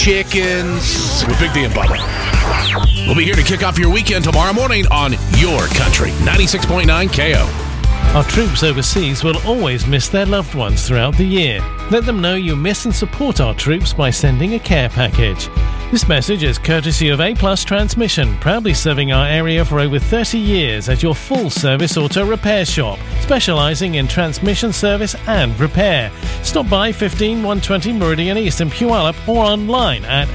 chickens with Big D and Bubba. We'll be here to kick off your weekend tomorrow morning on Your Country, 96.9 KO. Our troops overseas will always miss their loved ones throughout the year. Let them know you miss and support our troops by sending a care package. This message is courtesy of A-Plus Transmission, proudly serving our area for over 30 years as your full-service auto repair shop, specialising in transmission service and repair. Stop by 15120 Meridian East in Puyallup or online at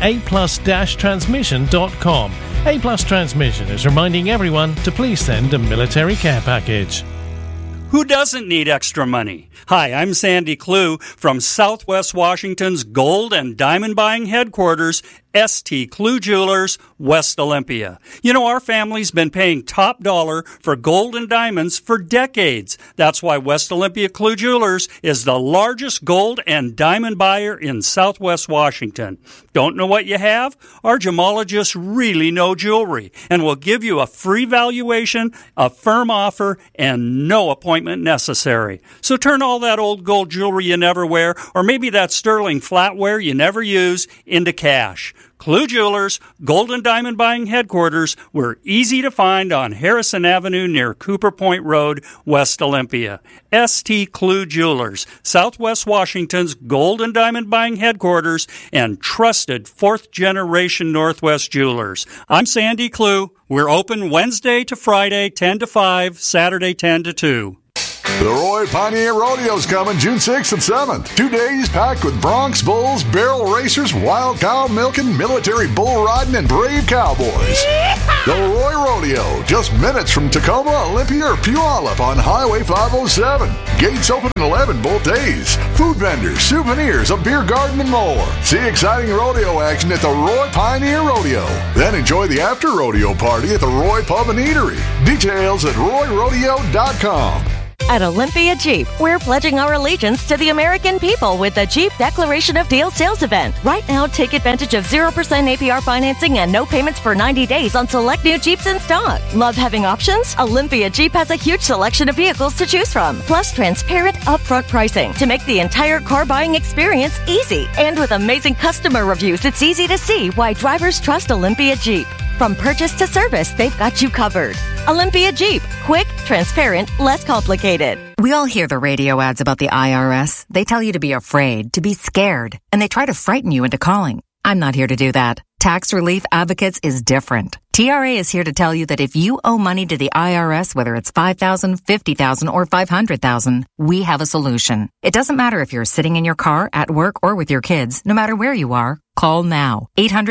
aplus-transmission.com. A-Plus Transmission is reminding everyone to please send a military care package. Who doesn't need extra money? Hi, I'm Sandy Clue from Southwest Washington's Gold and Diamond Buying Headquarters, St. Clue Jewelers, West Olympia. You know, our family's been paying top dollar for gold and diamonds for decades. That's why West Olympia Clue Jewelers is the largest gold and diamond buyer in Southwest Washington. Don't know what you have? Our gemologists really know jewelry and will give you a free valuation, a firm offer, and no appointment necessary. So turn all that old gold jewelry you never wear, or maybe that sterling flatware you never use, into cash. Clue Jewelers, Gold and Diamond Buying Headquarters, we're easy to find on Harrison Avenue near Cooper Point Road, West Olympia. St. Clue Jewelers, Southwest Washington's Gold and Diamond Buying Headquarters and trusted fourth-generation Northwest Jewelers. I'm Sandy Clue. We're open Wednesday to Friday, 10 to 5, Saturday, 10 to 2. The Roy Pioneer Rodeo's coming June 6th and 7th. 2 days packed with broncs, bulls, barrel racers, wild cow milking, military bull riding, and brave cowboys. The Roy Rodeo, just minutes from Tacoma, Olympia, or Puyallup on Highway 507. Gates open at 11 both days. Food vendors, souvenirs, a beer garden, and more. See exciting rodeo action at the Roy Pioneer Rodeo. Then enjoy the after-rodeo party at the Roy Pub and Eatery. Details at royrodeo.com. At Olympia Jeep, we're pledging our allegiance to the American people with the Jeep Declaration of Deal sales event. Right now, take advantage of 0% APR financing and no payments for 90 days on select new Jeeps in stock. Love having options? Olympia Jeep has a huge selection of vehicles to choose from, plus transparent upfront pricing to make the entire car buying experience easy. And with amazing customer reviews, it's easy to see why drivers trust Olympia Jeep. From purchase to service, they've got you covered. Olympia Jeep. Quick, transparent, less complicated. We all hear the radio ads about the IRS. They tell you to be afraid, to be scared, and they try to frighten you into calling. I'm not here to do that. Tax Relief Advocates is different. TRA is here to tell you that if you owe money to the IRS, whether it's $5,000, $50,000, or $500,000, we have a solution. It doesn't matter if you're sitting in your car, at work, or with your kids. No matter where you are, call now.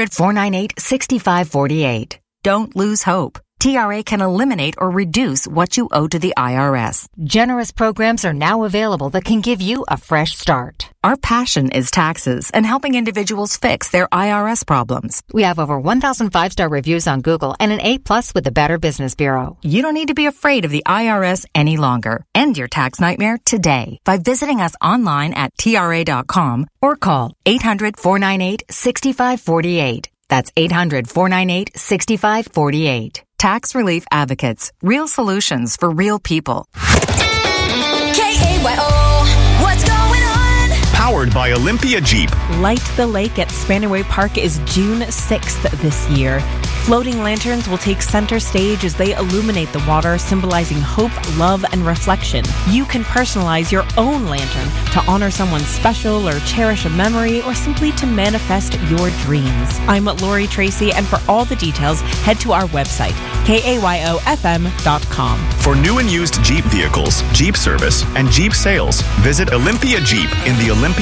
800-498-6548. Don't lose hope. TRA can eliminate or reduce what you owe to the IRS. Generous programs are now available that can give you a fresh start. Our passion is taxes and helping individuals fix their IRS problems. We have over 1,000 5-star reviews on Google and an A+ with the Better Business Bureau. You don't need to be afraid of the IRS any longer. End your tax nightmare today by visiting us online at TRA.com or call 800-498-6548. That's 800-498-6548. Tax Relief Advocates. Real solutions for real people. KAYO, what's going on? Powered by Olympia Jeep. Light the Lake at Spanaway Park is June 6th this year. Floating lanterns will take center stage as they illuminate the water, symbolizing hope, love, and reflection. You can personalize your own lantern to honor someone special or cherish a memory or simply to manifest your dreams. I'm Lori Tracy, and for all the details, head to our website, KAYOFM.com. For new and used Jeep vehicles, Jeep service, and Jeep sales, visit Olympia Jeep in the Olympia